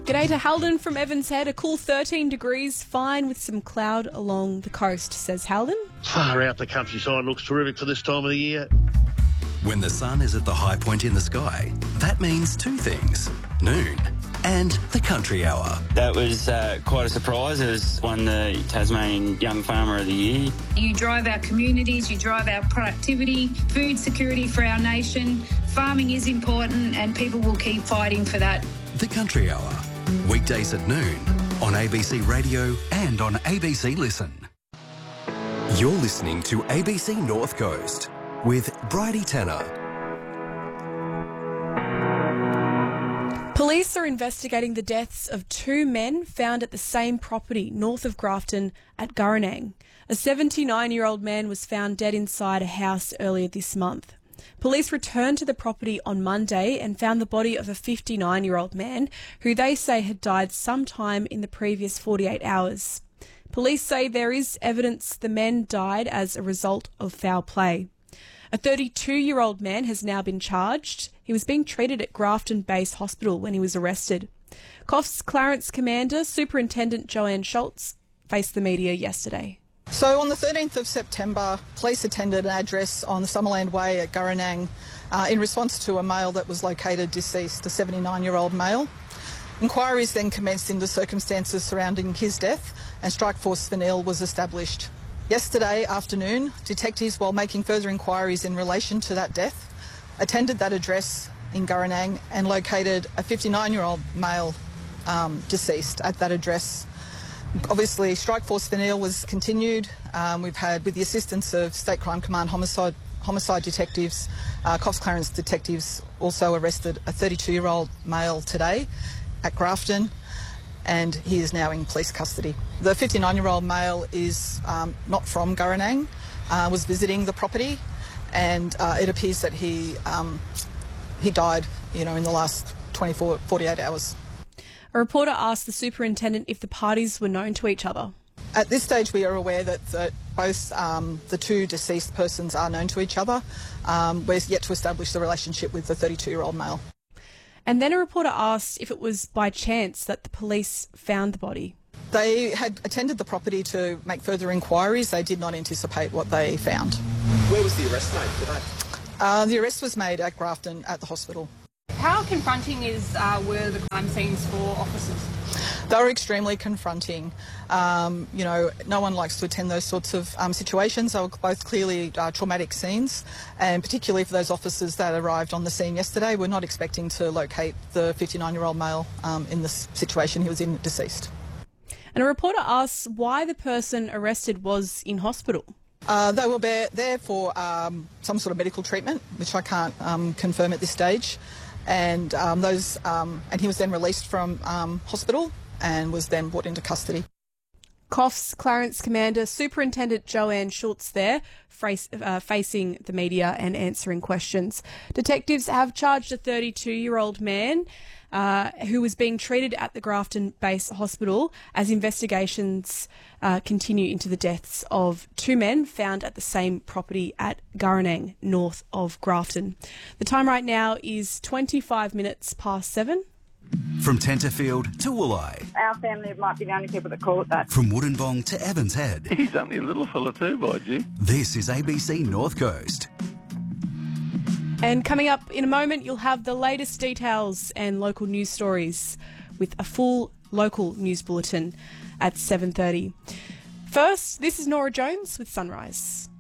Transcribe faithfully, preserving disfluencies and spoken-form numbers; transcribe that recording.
G'day to Halden from Evans Head. A cool thirteen degrees, fine with some cloud along the coast, says Halden. Far out, the countryside looks terrific for this time of the year. When the sun is at the high point in the sky, that means two things: noon and the country hour. That was uh, quite a surprise. It was won the Tasmanian Young Farmer of the Year. You drive our communities, you drive our productivity, food security for our nation. Farming is important and people will keep fighting for that. The country hour, weekdays at noon on A B C Radio and on A B C Listen. You're listening to A B C North Coast with Bridie Tanner. Police are investigating the deaths of two men found at the same property north of Grafton at Gurrinang. A seventy-nine-year-old man was found dead inside a house earlier this month. Police returned to the property on Monday and found the body of a fifty-nine-year-old man who they say had died sometime in the previous forty-eight hours. Police say there is evidence the men died as a result of foul play. A thirty-two-year-old man has now been charged. He was being treated at Grafton Base Hospital when he was arrested. C O F's Clarence Commander, Superintendent Joanne Schultz, faced the media yesterday. So on the thirteenth of September, police attended an address on the Summerland Way at Gurrinang uh, in response to a male that was located deceased, a seventy-nine-year-old male. Inquiries then commenced into circumstances surrounding his death and Strike Force Fennell was established. Yesterday afternoon, detectives, while making further inquiries in relation to that death, attended that address in Gurrinang and located a fifty-nine-year-old male um, deceased at that address. Obviously, Strike Force Fennell was continued. Um, we've had, with the assistance of State Crime Command homicide, homicide detectives, uh, C O F Clarence detectives also arrested a thirty-two-year-old male today at Grafton, and he is now in police custody. The fifty-nine-year-old male is um, not from Gurrinang, uh, was visiting the property, and uh, it appears that he um, he died, you know, in the last twenty-four, forty-eight hours. A reporter asked the superintendent if the parties were known to each other. At this stage, we are aware that, that both um, the two deceased persons are known to each other. Um, we're yet to establish the relationship with the thirty-two-year-old male. And then a reporter asked if it was by chance that the police found the body. They had attended the property to make further inquiries. They did not anticipate what they found. Where was the arrest made today? Uh, the arrest was made at Grafton at the hospital. How confronting is uh, were the crime scenes for officers? They were extremely confronting. Um, you know, no one likes to attend those sorts of um, situations. They were both clearly uh, traumatic scenes, and particularly for those officers that arrived on the scene yesterday, we're not expecting to locate the fifty-nine-year-old male um, in this situation he was in, deceased. And a reporter asks why the person arrested was in hospital. Uh, they were there, there for um, some sort of medical treatment, which I can't um, confirm at this stage. And um, those, um, and he was then released from um, hospital and was then brought into custody. C O F's Clarence Commander, Superintendent Joanne Schultz there, face, uh, facing the media and answering questions. Detectives have charged a thirty-two-year-old man uh, who was being treated at the Grafton Base Hospital as investigations uh, continue into the deaths of two men found at the same property at Gurrinang, north of Grafton. The time right now is twenty-five minutes past seven. From Tenterfield to Wooleye. Our family might be the only people that call it that. From Woodinbong to Evans Head. He's only a little fella too, by G. This is A B C North Coast. And coming up in a moment, you'll have the latest details and local news stories with a full local news bulletin at seven thirty. First, this is Nora Jones with Sunrise.